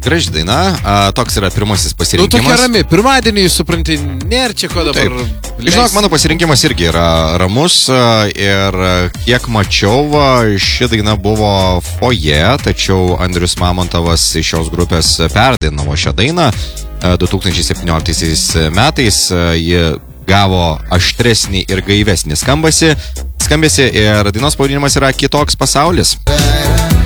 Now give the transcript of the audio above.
graži daina, toks yra pirmasis pasirinkimas. Tokia rami, pirmadienį, supranti, nėra čia ko dabar. Žinok, mano pasirinkimas irgi yra ramus ir kiek mačiau, ši daina buvo foje, tačiau Andrius Mamontovas iš šios grupės perdainavo šią dainą 2017 metais. Ji gavo aštresnį ir gaivesnį skambesį ir dainos pavadinimas yra Kitoks pasaulis.